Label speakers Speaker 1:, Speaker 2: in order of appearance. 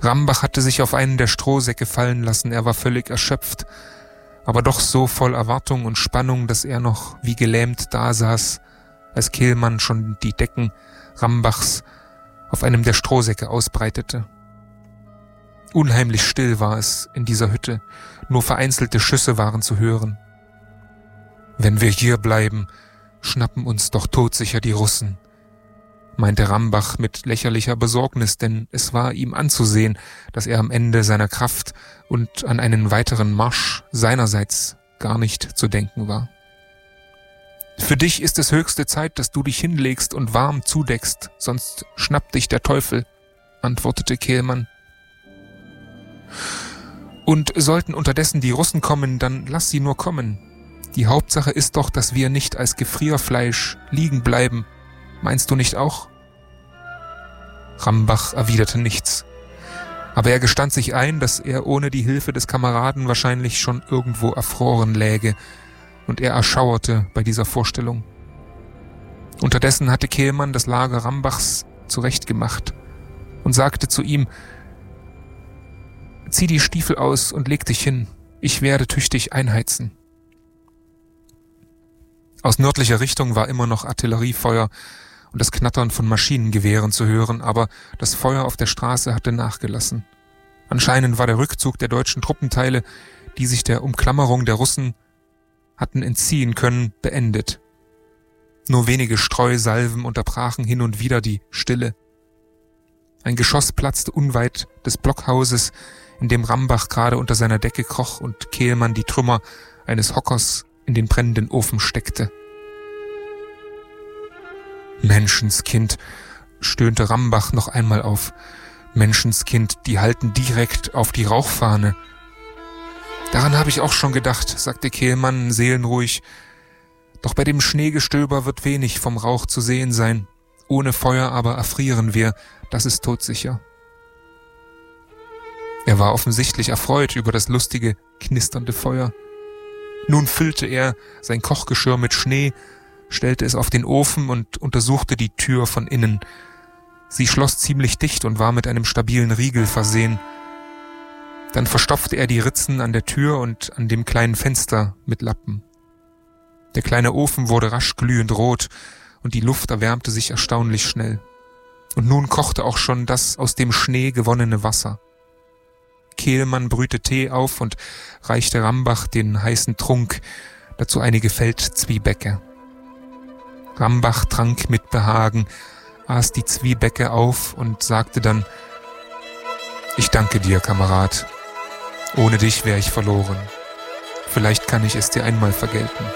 Speaker 1: Rambach hatte sich auf einen der Strohsäcke fallen lassen, er war völlig erschöpft, aber doch so voll Erwartung und Spannung, dass er noch wie gelähmt dasaß, als Kehlmann schon die Decken Rambachs auf einem der Strohsäcke ausbreitete. Unheimlich still war es in dieser Hütte, nur vereinzelte Schüsse waren zu hören. »Wenn wir hier bleiben, schnappen uns doch todsicher die Russen«, meinte Rambach mit lächerlicher Besorgnis, denn es war ihm anzusehen, dass er am Ende seiner Kraft und an einen weiteren Marsch seinerseits gar nicht zu denken war. »Für dich ist es höchste Zeit, dass du dich hinlegst und warm zudeckst, sonst schnappt dich der Teufel«, antwortete Kehlmann. »Und sollten unterdessen die Russen kommen, dann lass sie nur kommen. Die Hauptsache ist doch, dass wir nicht als Gefrierfleisch liegen bleiben. Meinst du nicht auch?« Rambach erwiderte nichts. Aber er gestand sich ein, dass er ohne die Hilfe des Kameraden wahrscheinlich schon irgendwo erfroren läge, und er erschauerte bei dieser Vorstellung. Unterdessen hatte Kehlmann das Lager Rambachs zurechtgemacht und sagte zu ihm: »Zieh die Stiefel aus und leg dich hin, ich werde tüchtig einheizen.« Aus nördlicher Richtung war immer noch Artilleriefeuer und das Knattern von Maschinengewehren zu hören, aber das Feuer auf der Straße hatte nachgelassen. Anscheinend war der Rückzug der deutschen Truppenteile, die sich der Umklammerung der Russen hatten entziehen können, beendet. Nur wenige Streusalven unterbrachen hin und wieder die Stille. Ein Geschoss platzte unweit des Blockhauses, in dem Rambach gerade unter seiner Decke kroch und Kehlmann die Trümmer eines Hockers in den brennenden Ofen steckte. »Menschenskind«, stöhnte Rambach noch einmal auf. »Menschenskind, die halten direkt auf die Rauchfahne.« »Daran habe ich auch schon gedacht«, sagte Kehlmann seelenruhig. »Doch bei dem Schneegestöber wird wenig vom Rauch zu sehen sein. Ohne Feuer aber erfrieren wir, das ist todsicher.« Er war offensichtlich erfreut über das lustige, knisternde Feuer. Nun füllte er sein Kochgeschirr mit Schnee, stellte es auf den Ofen und untersuchte die Tür von innen. Sie schloss ziemlich dicht und war mit einem stabilen Riegel versehen. Dann verstopfte er die Ritzen an der Tür und an dem kleinen Fenster mit Lappen. Der kleine Ofen wurde rasch glühend rot und die Luft erwärmte sich erstaunlich schnell. Und nun kochte auch schon das aus dem Schnee gewonnene Wasser. Kehlmann brühte Tee auf und reichte Rambach den heißen Trunk, dazu einige Feldzwiebäcke. Rambach trank mit Behagen, aß die Zwiebäcke auf und sagte dann: »Ich danke dir, Kamerad. Ohne dich wäre ich verloren. Vielleicht kann ich es dir einmal vergelten.«